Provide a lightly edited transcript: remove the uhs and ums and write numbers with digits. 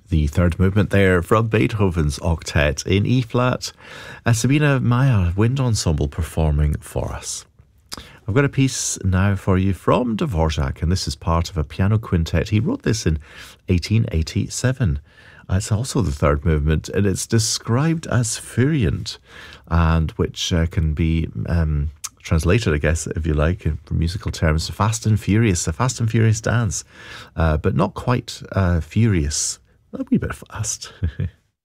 The third movement there from Beethoven's Octet in E-flat. Sabina Meyer Wind Ensemble performing for us. I've got a piece now for you from Dvorak, and this is part of a piano quintet. He wrote this in 1887. It's also the third movement, and it's described as furient, and which can be translated, I guess, if you like, in musical terms, fast and furious, a fast and furious dance, but not quite furious, a wee bit fast.